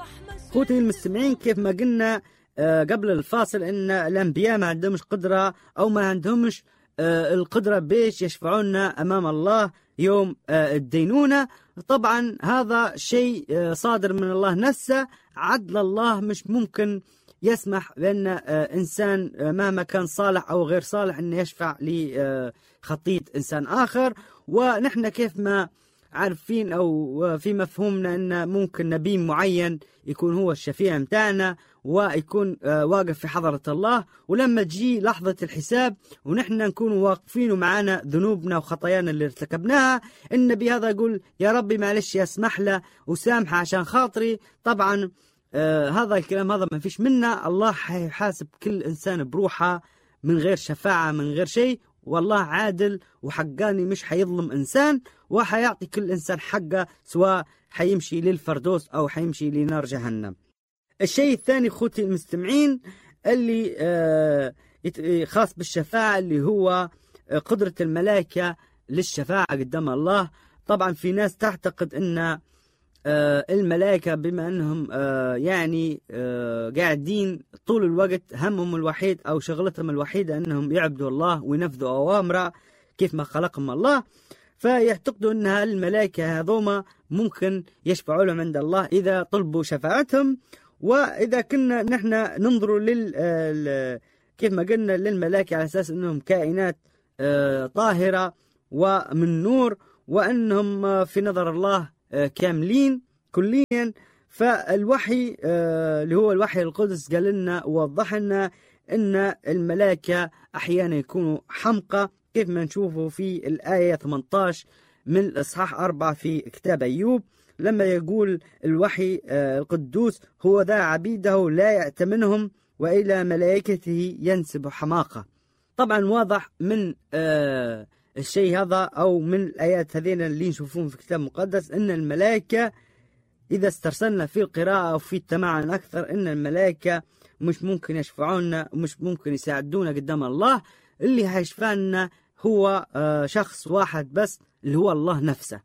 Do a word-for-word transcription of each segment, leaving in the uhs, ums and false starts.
خوتي المستمعين، كيف ما قلنا قبل الفاصل ان الانبياء ما عندهمش قدرة او ما عندهمش القدرة بيش يشفعونا امام الله يوم الدينونة. طبعا هذا شيء صادر من الله نفسه، عدل الله مش ممكن يسمح بأن إنسان مهما كان صالح أو غير صالح أن يشفع لخطية إنسان آخر. ونحن كيف ما عارفين أو في مفهومنا أن ممكن نبي معين يكون هو الشفيع متاعنا ويكون واقف في حضرة الله، ولما تجي لحظة الحساب ونحن نكون واقفين ومعانا ذنوبنا وخطايانا اللي ارتكبناها، النبي هذا يقول يا ربي معلش يسمح له وسامحه عشان خاطري. طبعا آه هذا الكلام هذا ما فيش منه، الله حيحاسب كل إنسان بروحه من غير شفاعة من غير شيء، والله عادل وحقاني مش حيظلم إنسان، وحيعطي كل إنسان حقه سواء حيمشي للفردوس أو حيمشي لنار جهنم. الشيء الثاني خوتي المستمعين اللي آه خاص بالشفاعة اللي هو قدرة الملائكة للشفاعة قدام الله. طبعا في ناس تعتقد أن آه الملائكة بما أنهم آه يعني آه قاعدين طول الوقت همهم الوحيد أو شغلتهم الوحيدة أنهم يعبدوا الله وينفذوا أوامره كيف ما خلقهم الله، فيعتقدوا أن الملائكة هذوما ممكن يشفعوا لهم عند الله إذا طلبوا شفاعتهم. وإذا كنا نحن ننظر لل كيف ما قلنا للملائكة على أساس أنهم كائنات آه طاهرة ومن نور، وأنهم في نظر الله كاملين كليا، فالوحي اللي هو الوحي القدس قال لنا ووضح لنا ان الملائكة احيانا يكونوا حمقى كيف ما نشوفه في الآية ثمانية عشر من الإصحاح أربعة في كتاب أيوب، لما يقول الوحي القدوس هو ذا عبيده لا يأتمنهم وإلى ملائكته ينسب حماقة. طبعا واضح من آه الشيء هذا أو من الآيات هذين اللي نشوفون في الكتاب المقدس أن الملائكة إذا استرسلنا في القراءة أو في التمعن أكثر أن الملائكة مش ممكن يشفعونا ومش ممكن يساعدونا قدام الله. اللي هيشفعنا هو شخص واحد بس اللي هو الله نفسه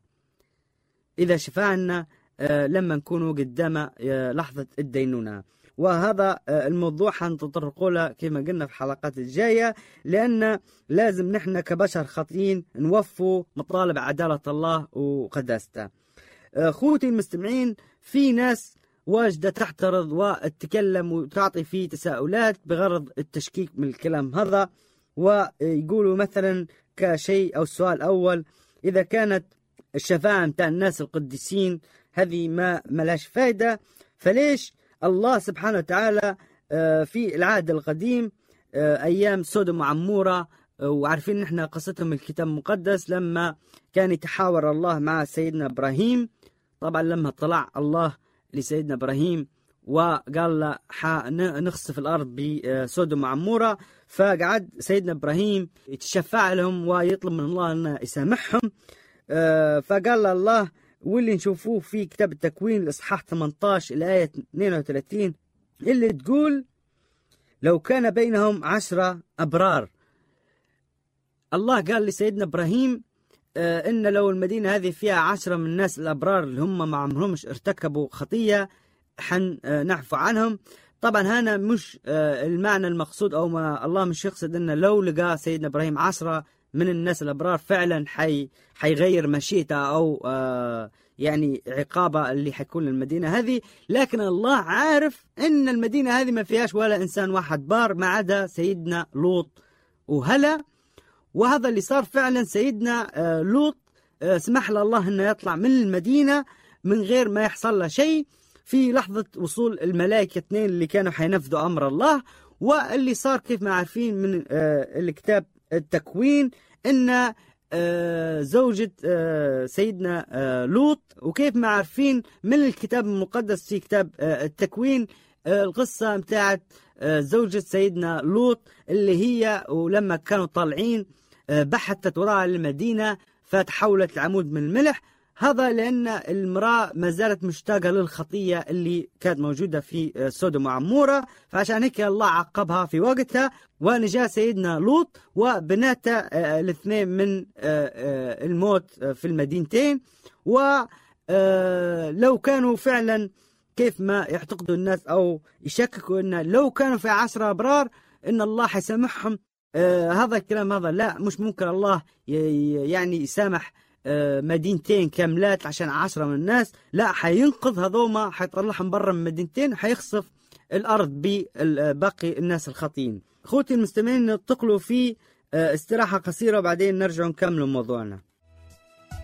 إذا شفعنا لما نكونوا قدام لحظة الدينونة. وهذا الموضوع حنتطرقوا له كما قلنا في الحلقات الجاية، لأن لازم نحن كبشر خاطئين نوفوا مطالب عدالة الله وقداسته. أخوتي المستمعين، في ناس واجدة تعترض وتتكلم وتعطي فيه تساؤلات بغرض التشكيك من الكلام هذا، ويقولوا مثلا كشيء أو السؤال الأول، إذا كانت الشفاعة متاع الناس القديسين هذه ما ملاش فايدة، فليش الله سبحانه وتعالى في العهد القديم أيام سودوم وعمورة، وعارفين نحن قصتهم الكتاب المقدس لما كان يتحاور الله مع سيدنا إبراهيم. طبعا لما طلع الله لسيدنا إبراهيم وقال له نخسف الأرض بسودوم وعمورة، فقعد سيدنا إبراهيم يتشفع لهم ويطلب من الله أن يسامحهم. فقال له الله، واللي نشوفوه في كتاب التكوين الإصحاح ثمانية عشر الآية اثنين وثلاثين اللي تقول لو كان بينهم عشرة أبرار. الله قال لسيدنا إبراهيم آه إن لو المدينة هذه فيها عشرة من الناس الأبرار اللي هم ما عمرهمش ارتكبوا خطية حن آه نعفو عنهم. طبعا هنا مش آه المعنى المقصود أو ما الله مش يقصد إن لو لقى سيدنا إبراهيم عشرة من الناس الأبرار فعلا حي حيغير مشيئته أو آه يعني عقابة اللي حيكون للمدينة هذه، لكن الله عارف إن المدينة هذه ما فيهاش ولا إنسان واحد بار ما عدا سيدنا لوط وهلا. وهذا اللي صار فعلا. سيدنا آه لوط آه سمح له الله إنه يطلع من المدينة من غير ما يحصل له شيء في لحظة وصول الملائكة اثنين اللي كانوا حينفذوا أمر الله. واللي صار كيف ما عارفين من آه الكتاب التكوين إن آه زوجة آه سيدنا آه لوط، وكيف ما عارفين من الكتاب المقدس في كتاب آه التكوين آه القصة متاعت آه زوجة سيدنا لوط اللي هي ولما كانوا طالعين آه بحثت وراء المدينة فتحولت العمود من الملح. هذا لأن المرأة ما زالت مشتاقة للخطية اللي كانت موجودة في سودوم وعمورة، فعشان هيك الله عقبها في وقتها ونجا سيدنا لوط وبناته الاثنين من الموت في المدينتين. ولو كانوا فعلا كيف ما يعتقدوا الناس أو يشككوا أن لو كانوا في عشرة أبرار أن الله حيسامحهم. آه هذا الكلام هذا لا، مش ممكن الله يعني يسامح آه مدينتين كاملات عشان عشرة من الناس. لا، حينقذ هذوما، حيطلعهم برا من مدينتين، حيخسف الأرض بباقي الناس الخاطئين. أخوتي المستمعين، ننتقلوا في آه استراحة قصيرة وبعدين نرجع نكمل موضوعنا.